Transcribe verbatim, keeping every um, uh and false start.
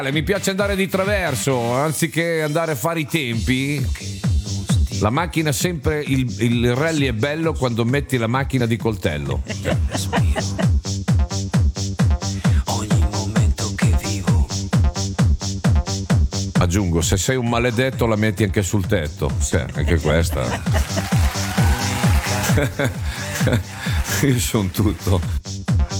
Mi piace andare di traverso, anziché andare a fare i tempi. La macchina sempre, il, il rally è bello quando metti la macchina di coltello. Ogni momento che vivo. Aggiungo, se sei un maledetto la metti anche sul tetto. Sì, anche questa. Io sono tutto.